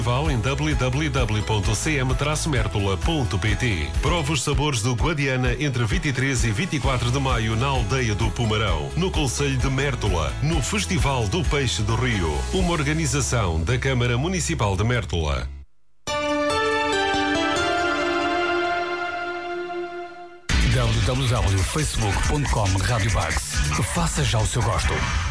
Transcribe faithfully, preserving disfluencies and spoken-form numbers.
Em w w w ponto c m traço mertola ponto p t. Prova os sabores do Guadiana entre vinte e três e vinte e quatro de maio na aldeia do Pumarão, no concelho de Mértola, no Festival do Peixe do Rio. Uma organização da Câmara Municipal de Mértola. w w w ponto facebook ponto com Rádio Bugs. Faça já o seu gosto.